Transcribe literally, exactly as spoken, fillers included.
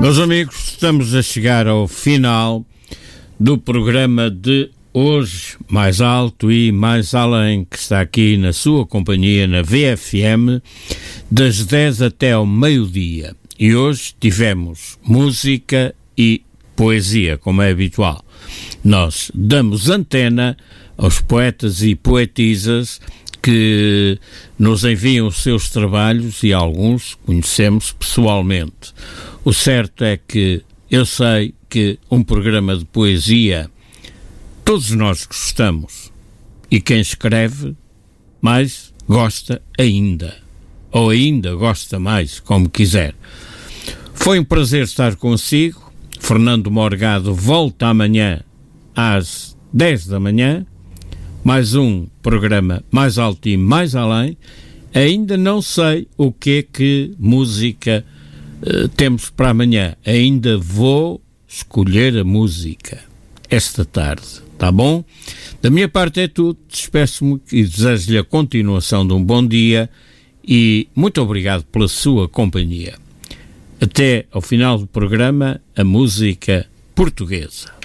Meus amigos, estamos a chegar ao final do programa de hoje, Mais Alto e Mais Além, que está aqui na sua companhia na V F M, das dez até ao meio-dia. E hoje tivemos música e poesia, como é habitual. Nós damos antena aos poetas e poetisas que nos enviam os seus trabalhos e alguns conhecemos pessoalmente. O certo é que eu sei que um programa de poesia todos nós gostamos e quem escreve mais gosta ainda, ou ainda gosta mais, como quiser. Foi um prazer estar consigo. Fernando Morgado volta amanhã às dez da manhã. Mais um programa Mais Alto e Mais Além. Ainda não sei o que é que música uh, temos para amanhã. Ainda vou escolher a música esta tarde, tá bom? Da minha parte é tudo. Despeço-me e desejo-lhe a continuação de um bom dia e muito obrigado pela sua companhia. Até ao final do programa, a música portuguesa.